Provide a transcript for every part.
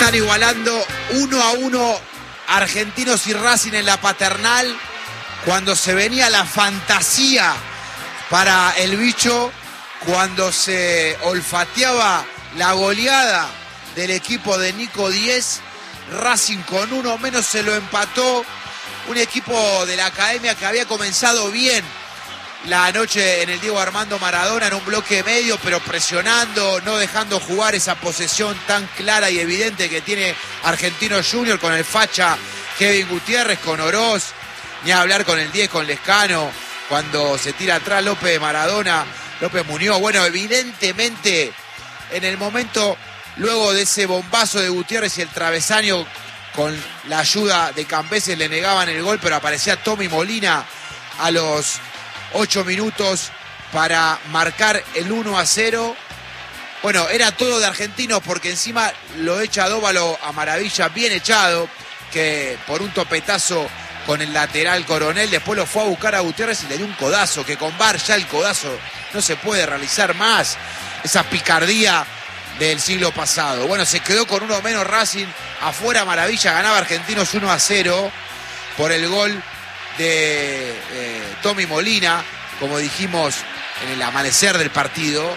Están igualando 1-1 Argentinos y Racing en la Paternal, cuando se venía la fantasía para el bicho, cuando se olfateaba la goleada del equipo de Nico Díez. Racing con uno menos se lo empató. Un equipo de la academia que había comenzado bien la noche en el Diego Armando Maradona, en un bloque medio, pero presionando, no dejando jugar esa posesión tan clara y evidente que tiene Argentinos Junior con el facha Kevin Gutiérrez, con Oroz, ni a hablar con el 10, con Lescano, cuando se tira atrás López de Maradona, López Muñoz. Bueno, evidentemente en el momento, luego de ese bombazo de Gutiérrez y el travesaño, con la ayuda de Cambeses le negaban el gol, pero aparecía Tommy Molina a los 8 minutos para marcar el 1-0. Bueno, era todo de Argentinos, porque encima lo echa Dóvalo a maravilla, bien echado, que por un topetazo con el lateral Coronel, después lo fue a buscar a Gutiérrez y le dio un codazo, que con VAR ya el codazo no se puede realizar más. Esa picardía del siglo pasado. Bueno, se quedó con uno menos Racing, afuera maravilla, ganaba Argentinos 1-0 por el gol de Tommy Molina, como dijimos en el amanecer del partido.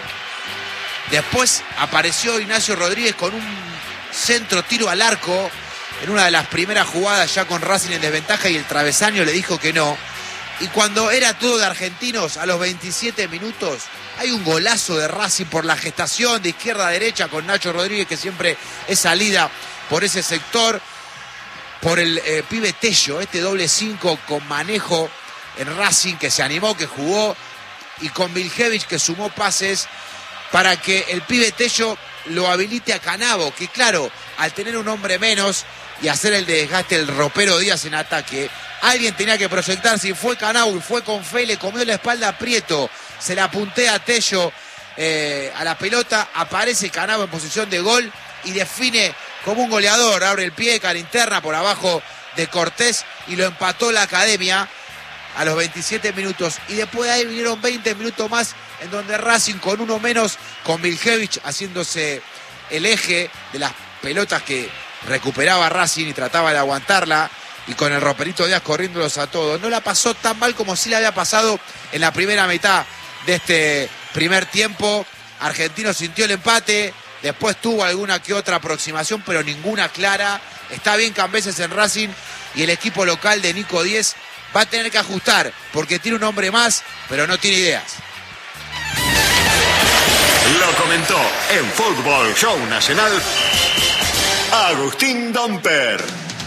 Después apareció Ignacio Rodríguez con un centro tiro al arco en una de las primeras jugadas, ya con Racing en desventaja, y el travesaño le dijo que no. Y cuando era todo de Argentinos, a los 27 minutos, hay un golazo de Racing por la gestación de izquierda a derecha con Nacho Rodríguez, que siempre es salida por ese sector, por el pibe Tello, este doble 5 con manejo en Racing, que se animó, que jugó, y con Viljevic, que sumó pases para que el pibe Tello lo habilite a Canavo, que claro, al tener un hombre menos y hacer el desgaste el ropero Díaz en ataque, alguien tenía que proyectarse, y fue Canavo, y fue con fe, le comió la espalda a Prieto, se la puntea a Tello a la pelota, aparece Canavo en posición de gol y define como un goleador, abre el pie, cara interna por abajo de Cortés, y lo empató la academia a los 27 minutos. Y después de ahí vinieron 20 minutos más, en donde Racing con uno menos, con Viljevic haciéndose el eje de las pelotas que recuperaba Racing y trataba de aguantarla, y con el roperito Díaz corriéndolos a todos. No la pasó tan mal como sí la había pasado en la primera mitad de este primer tiempo. Argentino sintió el empate, después tuvo alguna que otra aproximación, pero ninguna clara. Está bien Cambeses en Racing, y el equipo local de Nico Díez va a tener que ajustar, porque tiene un hombre más, pero no tiene ideas. Lo comentó en Fútbol Show Nacional Agustín Domper.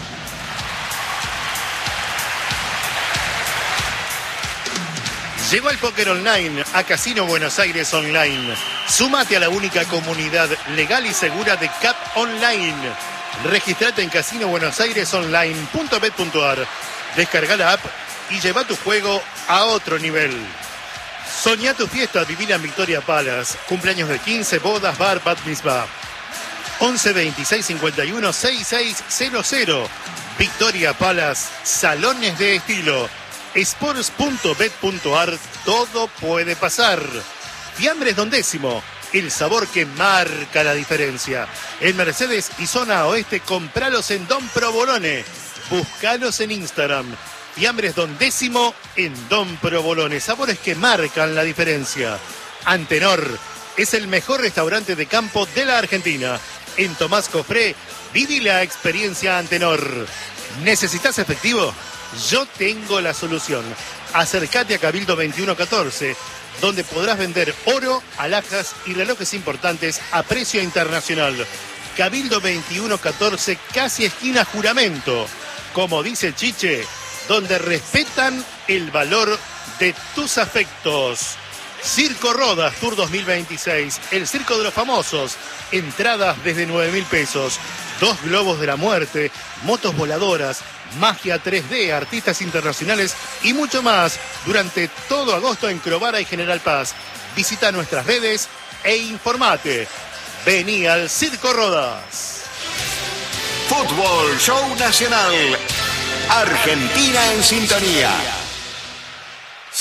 Llegó el póker online a Casino Buenos Aires Online. Súmate a la única comunidad legal y segura de CAP Online. Registrate en casinobuenosairesonline.bet.ar. Descarga la app y lleva tu juego a otro nivel. Soñá tu fiesta divina en Victoria Palace. Cumpleaños de 15, bodas, bar, bat mitzvah. 11 26 51 6600. Victoria Palace, salones de estilo. Sports.bet.ar, todo puede pasar. Fiambres Don Décimo, el sabor que marca la diferencia. En Mercedes y zona oeste, compralos en Don Provolone. Búscalos en Instagram. Fiambres Don Décimo en Don Provolone. Sabores que marcan la diferencia. Antenor es el mejor restaurante de campo de la Argentina. En Tomás Cofré, viví la experiencia Antenor. ¿Necesitas efectivo? Yo tengo la solución. Acércate a Cabildo 2114, donde podrás vender oro, alhajas y relojes importantes a precio internacional. Cabildo 2114, casi esquina Juramento. Como dice Chiche, donde respetan el valor de tus afectos. Circo Rodas Tour 2026, el circo de los famosos. Entradas desde 9.000 pesos. 2 globos de la muerte, motos voladoras, magia 3D, artistas internacionales y mucho más durante todo agosto en Crovara y General Paz. Visita nuestras redes e informate. Vení al Circo Rodas. Fútbol Show Nacional. Argentina en sintonía.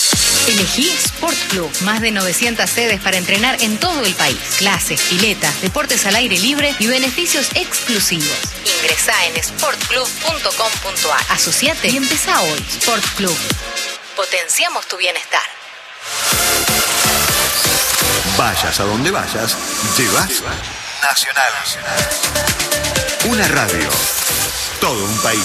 Elegí Sport Club. Más de 900 sedes para entrenar en todo el país. Clases, piletas, deportes al aire libre y beneficios exclusivos. Ingresá en sportclub.com.ar. Asociate y empezá hoy. Sport Club. Potenciamos tu bienestar. Vayas a donde vayas, llevas Nacional. Una radio. Todo un país.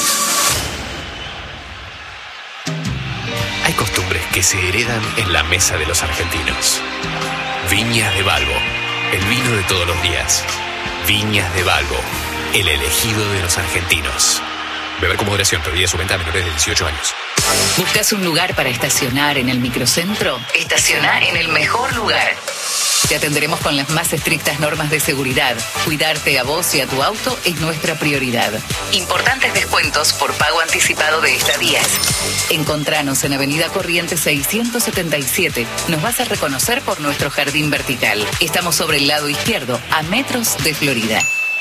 Hay costumbres que se heredan en la mesa de los argentinos. Viñas de Balbo, el vino de todos los días. Viñas de Balbo, el elegido de los argentinos. Beber con moderación, prohibida su venta a menores de 18 años. ¿Buscas un lugar para estacionar en el microcentro? Estaciona en el mejor lugar. Te atenderemos con las más estrictas normas de seguridad. Cuidarte a vos y a tu auto es nuestra prioridad. Importantes descuentos por pago anticipado de estadías. Encontranos en Avenida Corrientes 677. Nos vas a reconocer por nuestro jardín vertical. Estamos sobre el lado izquierdo, a metros de Florida.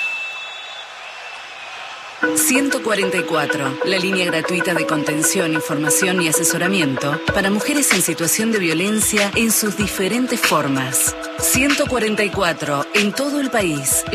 144, la línea gratuita de contención, información y asesoramiento para mujeres en situación de violencia en sus diferentes formas. 144, en todo el país.